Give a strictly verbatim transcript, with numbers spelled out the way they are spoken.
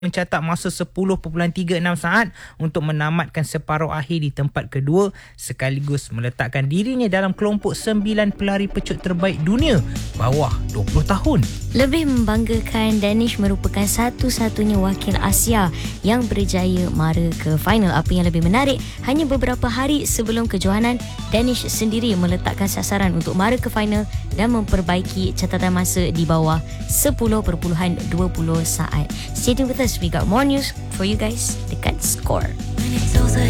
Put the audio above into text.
mencatat masa sepuluh perpuluhan tiga enam saat untuk menamatkan separuh akhir di tempat kedua sekaligus meletakkan dirinya dalam kelompok sembilan pelari pecut terbaik dunia bawah dua puluh tahun. Lebih membanggakan, Danish merupakan satu-satunya wakil Asia yang berjaya mara ke final. Apa yang lebih menarik, hanya beberapa hari sebelum kejohanan, Danish sendiri meletakkan sasaran untuk mara ke final dan memperbaiki catatan masa di bawah sepuluh perpuluhan dua puluh saat. Stay tuned with us, we got more news for you guys dekat Score.